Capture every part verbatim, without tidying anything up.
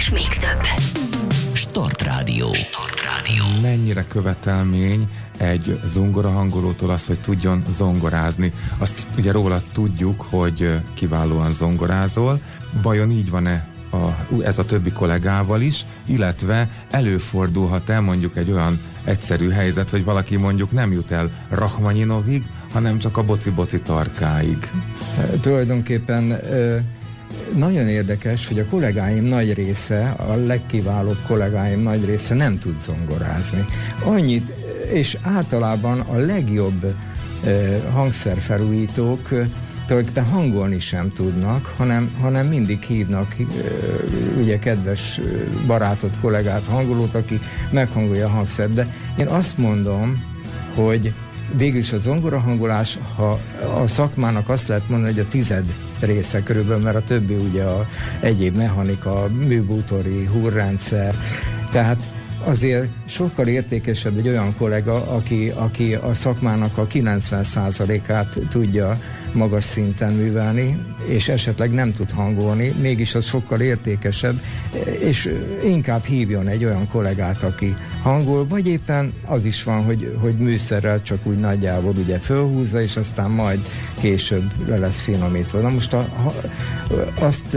és még több. Startrádió. Startrádió. Mennyire követelmény egy zongorahangolótól az, hogy tudjon zongorázni? Azt ugye rólad tudjuk, hogy kiválóan zongorázol. Vajon így van-e a, ez a többi kollégával is, illetve előfordulhat-e mondjuk egy olyan egyszerű helyzet, hogy valaki mondjuk nem jut el Rachmaninovig, hanem csak a boci-boci tarkáig? E, tulajdonképpen e, nagyon érdekes, hogy a kollégáim nagy része, a legkiválóbb kollégáim nagy része nem tud zongorázni. Annyit, és általában a legjobb e, hangszerfelújítók tulajdonképpen hangolni sem tudnak, hanem, hanem mindig hívnak ugye kedves barátot, kollégát, hangolót, aki meghangolja a hangszert. De én azt mondom, hogy végülis a zongorahangolás, ha a szakmának azt lehet mondani, hogy a tized része körülbelül, mert a többi ugye a egyéb mechanika, műbútori, húrrendszer, tehát azért sokkal értékesebb egy olyan kollega, aki, aki a szakmának a kilencven százalékát tudja magas szinten művelni, és esetleg nem tud hangolni, mégis az sokkal értékesebb, és inkább hívjon egy olyan kollégát, aki hangol, vagy éppen az is van, hogy, hogy műszerrel csak úgy nagyjából ugye fölhúzza, és aztán majd később le lesz finomítva. Na most a, ha, azt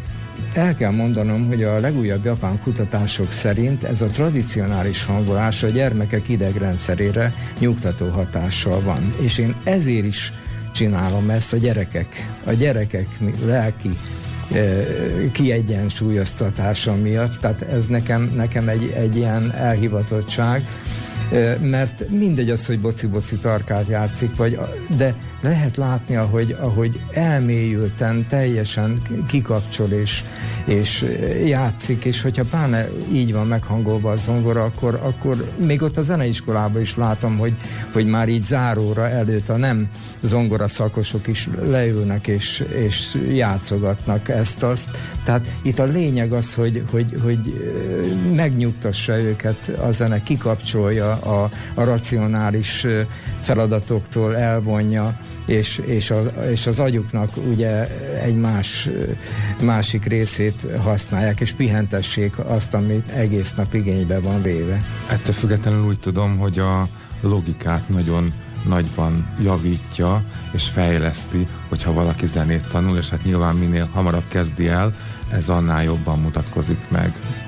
el kell mondanom, hogy a legújabb japán kutatások szerint ez a tradicionális hangolás a gyermekek idegrendszerére nyugtató hatással van. És én ezért is csinálom ezt a gyerekek, a gyerekek lelki e, kiegyensúlyoztatása miatt, tehát ez nekem, nekem egy, egy ilyen elhivatottság, e, mert mindegy az, hogy boci-boci tarkát játszik, vagy, de lehet látni, ahogy, ahogy elmélyülten, teljesen kikapcsol és, és játszik, és hogyha pláne így van meghangolva a zongora, akkor, akkor még ott a zeneiskolában is látom, hogy, hogy már így záróra előtt a nem zongora szakosok is leülnek és, és játszogatnak ezt-azt. Tehát itt a lényeg az, hogy, hogy, hogy megnyugtassa őket a zene, kikapcsolja a, a racionális feladatoktól, elvonja, és, és, a, és az agyuknak ugye egy más, másik részét használják, és pihentessék azt, amit egész nap igénybe van véve. Ettől függetlenül úgy tudom, hogy a logikát nagyon nagyban javítja és fejleszti, hogyha valaki zenét tanul, és hát nyilván minél hamarabb kezdi el, ez annál jobban mutatkozik meg.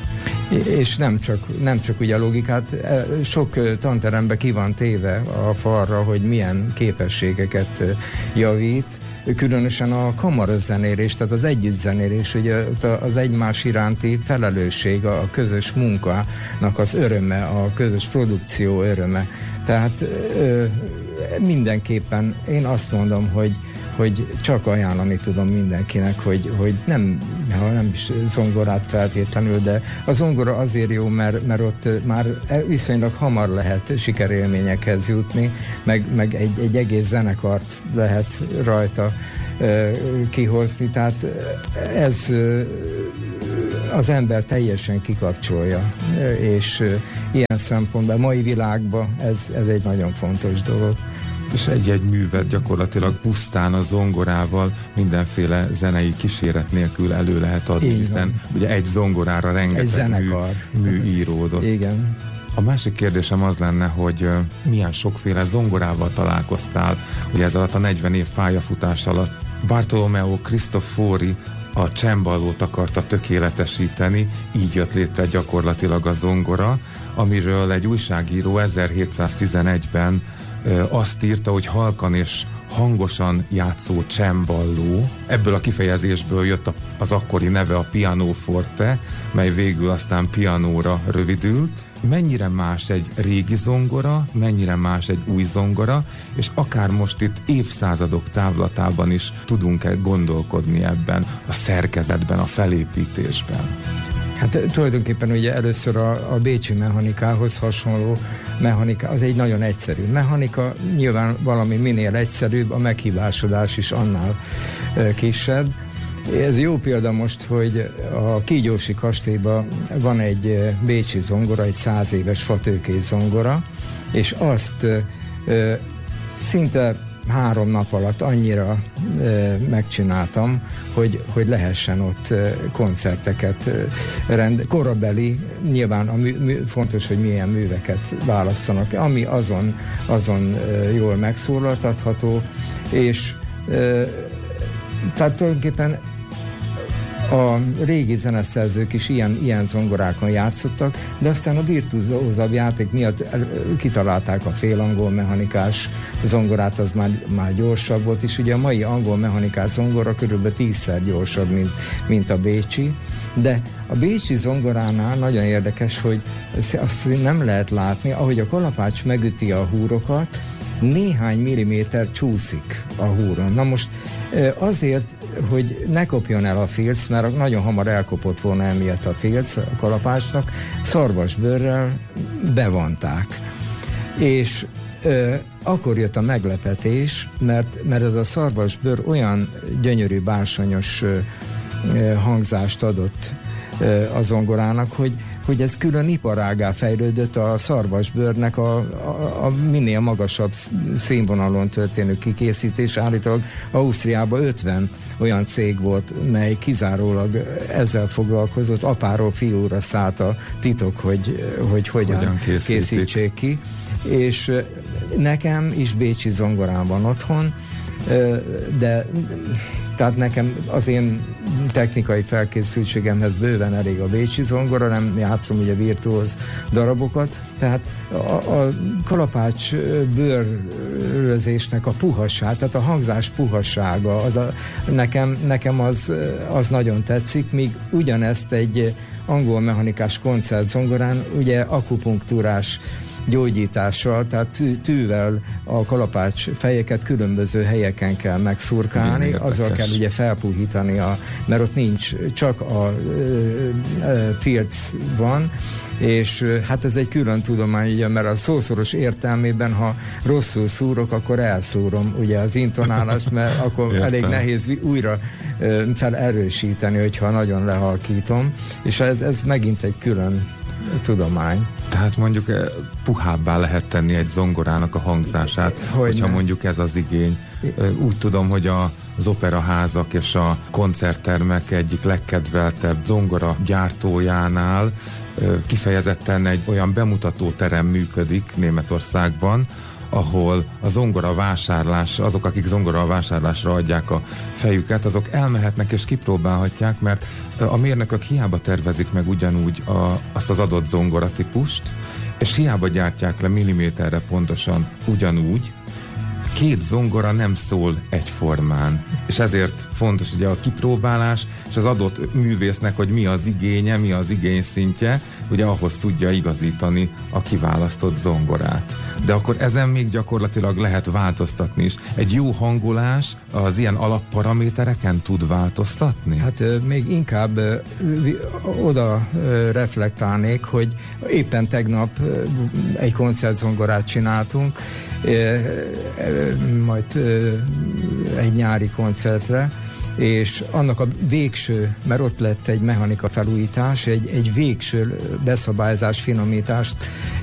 És nem csak, nem csak ugye a logikát, sok tanteremben ki van téve a falra, hogy milyen képességeket javít, különösen a kamarazenélés, tehát az együttzenélés, ugye az egymás iránti felelősség, a közös munkának az öröme, a közös produkció öröme. Tehát mindenképpen én azt mondom, hogy hogy csak ajánlani tudom mindenkinek, hogy, hogy nem, ha nem is zongorát feltétlenül, de a zongora azért jó, mert, mert ott már viszonylag hamar lehet sikerélményekhez jutni, meg, meg egy, egy egész zenekart lehet rajta uh, kihozni, tehát ez uh, az ember teljesen kikapcsolja, és uh, ilyen szempontból a mai világban ez, ez egy nagyon fontos dolog. És egy-egy művet gyakorlatilag pusztán a zongorával mindenféle zenei kíséret nélkül elő lehet adni, így hiszen van. Ugye egy zongorára rengeteg mű, mű íródott. Igen. A másik kérdésem az lenne, hogy uh, milyen sokféle zongorával találkoztál, ugye ez alatt a negyven év pályafutás alatt. Bartolomeo Cristofori a cemballót akarta tökéletesíteni, így jött létre gyakorlatilag a zongora, amiről egy újságíró ezerhétszáztizenegyben azt írta, hogy halkan és hangosan játszó cemballó. Ebből a kifejezésből jött az akkori neve a pianoforte, mely végül aztán pianóra rövidült. Mennyire más egy régi zongora, mennyire más egy új zongora, és akár most itt évszázadok távlatában is tudunk-e gondolkodni ebben, a szerkezetben, a felépítésben? Hát tulajdonképpen ugye először a, a bécsi mechanikához hasonló mechanika, az egy nagyon egyszerű mechanika, nyilván valami minél egyszerűbb, a meghibásodás is annál e, kisebb. Ez jó példa most, hogy a Kígyósi kastélyban van egy bécsi zongora, egy száz éves fatőkés zongora, és azt e, szinte három nap alatt annyira e, megcsináltam, hogy, hogy lehessen ott e, koncerteket e, rend, korabeli, nyilván a mű, mű, fontos, hogy milyen műveket választanak, ami azon, azon e, jól megszólaltatható, és e, tehát tulajdonképpen a régi zeneszerzők is ilyen, ilyen zongorákon játszottak, de aztán a virtuózabb játék miatt kitalálták a félangol mechanikás zongorát, az már, már gyorsabb volt, és ugye a mai angol mechanikás zongora körülbelül tízszer gyorsabb, mint, mint a bécsi, de a bécsi zongoránál nagyon érdekes, hogy azt nem lehet látni, ahogy a kalapács megüti a húrokat, néhány milliméter csúszik a húron. Na most azért, hogy ne kopjon el a filc, mert nagyon hamar elkopott volna emiatt a filc a kalapácsnak, szarvasbőrrel bevonták. És ö, akkor jött a meglepetés, mert, mert ez a szarvasbőr olyan gyönyörű, bársonyos ö, ö, hangzást adott ö, a zongorának, hogy hogy ez külön iparággá fejlődött a szarvasbőrnek a, a, a minél magasabb színvonalon történő kikészítés. Állítólag Ausztriában ötven olyan cég volt, mely kizárólag ezzel foglalkozott, apáról fiúra szállt a titok, hogy, hogy hogyan, hogyan készítsék ki. És nekem is bécsi zongorám van otthon, de tehát nekem az én technikai felkészültségemhez bőven elég a bécsi zongora, nem játszom ugye virtuóz darabokat, tehát a, a kalapács bőrözésnek a puhasság, tehát a hangzás puhassága, az a, nekem, nekem az, az nagyon tetszik, míg ugyanezt egy angol mechanikás koncertzongorán ugye akupunktúrás gyógyítással, tehát tű, tűvel a kalapács fejeket különböző helyeken kell megszurkálni, azzal kell ugye felpuhítani, a, mert ott nincs, csak a filc van, és hát ez egy külön tudomány, ugye, mert a szószoros értelmében, ha rosszul szúrok, akkor elszúrom ugye az intonálást, mert akkor Értem. elég nehéz újra felerősíteni, hogyha nagyon lehalkítom, és ez, ez megint egy külön tudomány. Tehát mondjuk puhábbá lehet tenni egy zongorának a hangzását, hogy hogyha ne. mondjuk ez az igény. Úgy tudom, hogy a, az operaházak és a koncerttermek egyik legkedveltebb zongora gyártójánál kifejezetten egy olyan bemutatóterem működik Németországban, ahol a zongora vásárlás, azok, akik zongora vásárlásra adják a fejüket, azok elmehetnek és kipróbálhatják, mert a mérnökök hiába tervezik meg ugyanúgy a, azt az adott zongora típust, és hiába gyártják le milliméterre pontosan ugyanúgy, két zongora nem szól egyformán. És ezért fontos ugye a kipróbálás, és az adott művésznek, hogy mi az igénye, mi az igényszintje, ugye ahhoz tudja igazítani a kiválasztott zongorát. De akkor ezen még gyakorlatilag lehet változtatni is. Egy jó hangolás az ilyen alapparamétereken tud változtatni? Hát még inkább oda reflektálnék, hogy éppen tegnap egy koncertzongorát csináltunk, majd egy nyári koncertre, és annak a végső, mert ott lett egy mechanika felújítás, egy, egy végső beszabályzás, finomítást